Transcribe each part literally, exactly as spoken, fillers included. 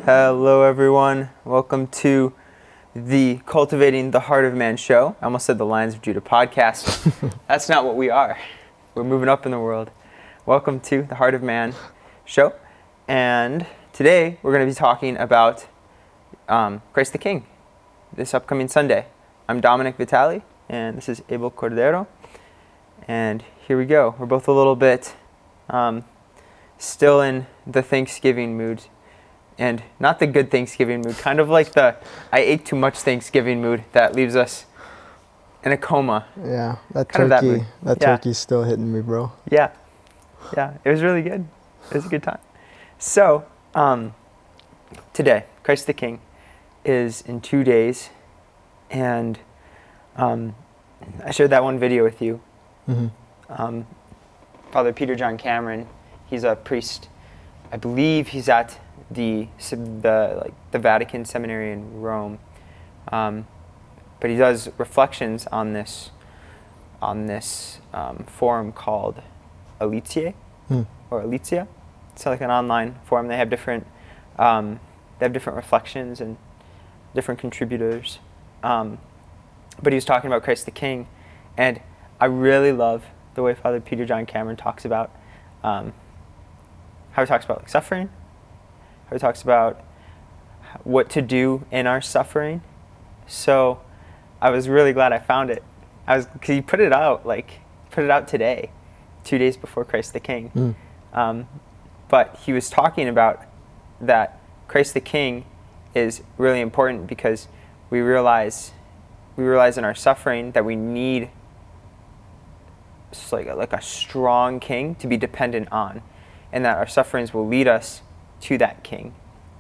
Hello everyone, welcome to the Cultivating the Heart of Man show. I almost said the Lions of Judah podcast. That's not what we are. We're moving up in the world. Welcome to the Heart of Man show. And today we're going to be talking about um, Christ the King this upcoming Sunday. I'm Dominic Vitali and this is Abel Cordero. And here we go. We're both a little bit um, still in the Thanksgiving mood. And not the good Thanksgiving mood, kind of like the I ate too much Thanksgiving mood that leaves us in a coma. Yeah, that kind turkey, of that, that yeah. turkey's still hitting me, bro. Yeah, yeah, it was really good. It was a good time. So, um, today, Christ the King is in two days, and um, I shared that one video with you. Mm-hmm. Um, Father Peter John Cameron, he's a priest. I believe he's at the the like the Vatican Seminary in Rome, um, but he does reflections on this on this um, forum called Alitia mm. or Alitia. It's like an online forum. They have different um, they have different reflections and different contributors. Um, but he was talking about Christ the King, and I really love the way Father Peter John Cameron talks about um, how he talks about like suffering. He talks about what to do in our suffering. So I was really glad I found it. I was, cause he put it out like put it out today, two days before Christ the King. Mm. Um, but he was talking about that Christ the King is really important because we realize we realize in our suffering that we need like a, like a strong king to be dependent on, and that our sufferings will lead us to that king.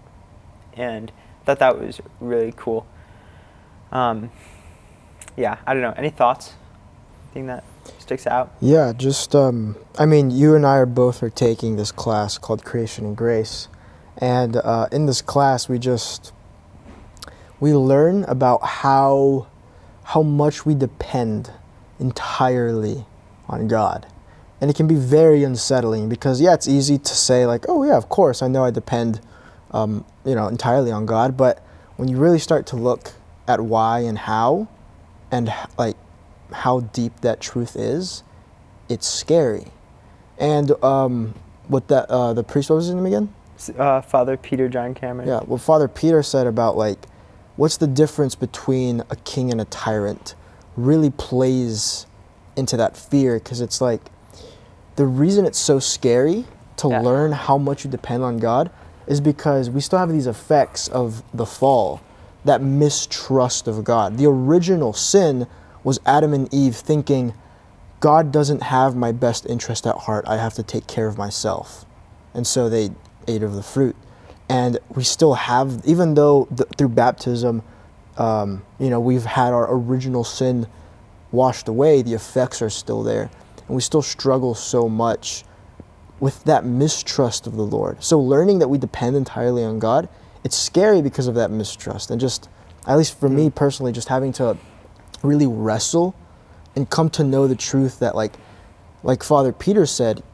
And I thought that was really cool. Um, yeah, I don't know. Any thoughts? Anything that sticks out? Yeah, just, um, I mean, you and I are both are taking this class called Creation and Grace. And uh, in this class, we just, we learn about how, how much we depend entirely on God. And it can be very unsettling because, yeah, it's easy to say like, oh, yeah, of course, I know I depend, um, you know, entirely on God. But when you really start to look at why and how and like how deep that truth is, it's scary. And um, what that, uh, the priest, what was his name again? Uh, Father Peter John Cameron. Yeah, what Father Peter said about like, what's the difference between a king and a tyrant really plays into that fear, because it's like, the reason it's so scary to yeah. learn how much you depend on God is because we still have these effects of the fall, that mistrust of God. The original sin was Adam and Eve thinking, God doesn't have my best interest at heart, I have to take care of myself. And so they ate of the fruit. And we still have, even though the, through baptism, um, you know, we've had our original sin washed away, the effects are still there. And we still struggle so much with that mistrust of the Lord. So learning that we depend entirely on God, it's scary because of that mistrust. And just, at least for me personally, just having to really wrestle and come to know the truth that like, like Father Peter said,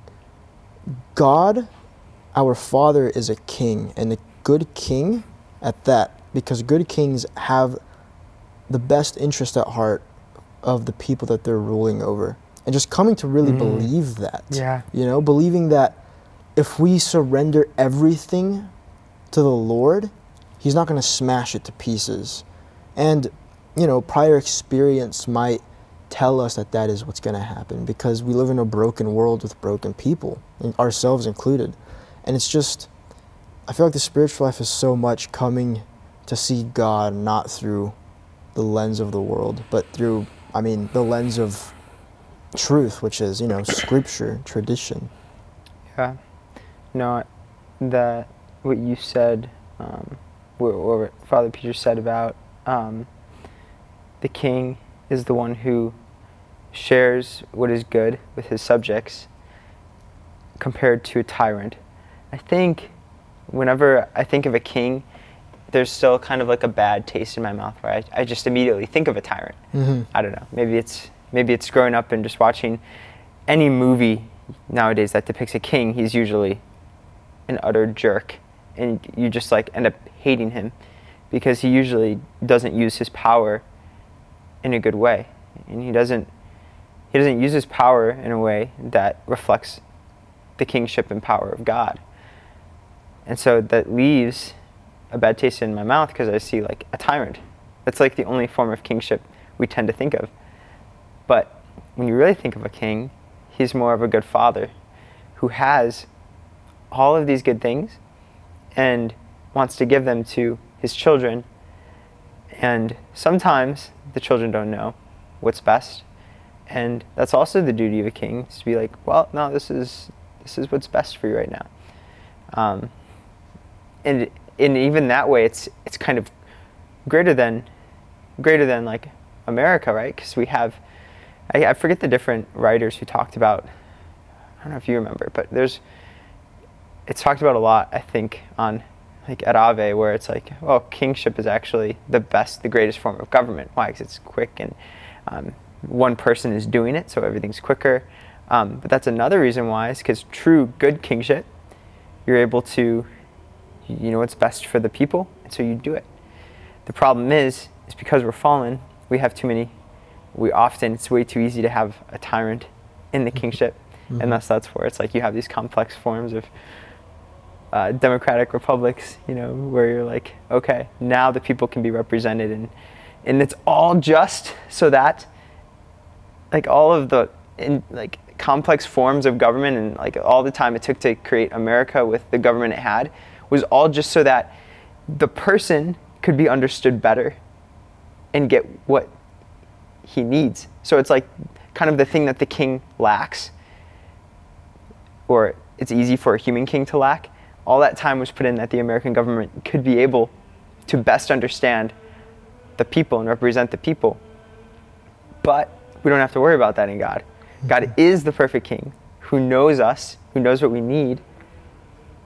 God, our Father, is a king, and a good king at that, because good kings have the best interest at heart of the people that they're ruling over. And just coming to really mm. believe that, yeah. you know, believing that if we surrender everything to the Lord, He's not going to smash it to pieces. And, you know, prior experience might tell us that that is what's going to happen, because we live in a broken world with broken people, ourselves included. And it's just, I feel like the spiritual life is so much coming to see God not through the lens of the world, but through, I mean, the lens of truth, which is, you know, scripture, tradition. Yeah. No, that what you said, um, what, what Father Peter said about um, the king is the one who shares what is good with his subjects compared to a tyrant. I think whenever I think of a king, there's still kind of like a bad taste in my mouth where I, I just immediately think of a tyrant. Mm-hmm. I don't know. Maybe it's maybe it's growing up and just watching any movie nowadays that depicts a king. He's usually an utter jerk and you just like end up hating him because he usually doesn't use his power in a good way, and he doesn't he doesn't use his power in a way that reflects the kingship and power of God. And so that leaves a bad taste in my mouth because I see like a tyrant. That's like the only form of kingship we tend to think of. But when you really think of a king, he's more of a good father who has all of these good things and wants to give them to his children. And sometimes the children don't know what's best. And that's also the duty of a king, is to be like, well, no, this is this is what's best for you right now. Um, and in even that way, it's it's kind of greater than greater than like America, right? Because we have, I, I forget the different writers who talked about, I don't know if you remember, but there's, it's talked about a lot, I think, on like at Ave, where it's like, well, kingship is actually the best, the greatest form of government. Why? Because it's quick and um, one person is doing it, so everything's quicker. Um, but that's another reason why, is because true good kingship, you're able to, you know what's best for the people, and so you do it. The problem is, is because we're fallen, we have too many, we often, it's way too easy to have a tyrant in the kingship, mm-hmm. and thus that's where it's like you have these complex forms of uh, democratic republics, you know, where you're like, okay, now the people can be represented, and and it's all just so that, like all of the, in, like complex forms of government and like all the time it took to create America with the government it had, was all just so that the person could be understood better and get what he needs. So it's like kind of the thing that the king lacks, or it's easy for a human king to lack. All that time was put in that the American government could be able to best understand the people and represent the people. But we don't have to worry about that in God. God is the perfect king who knows us, who knows what we need,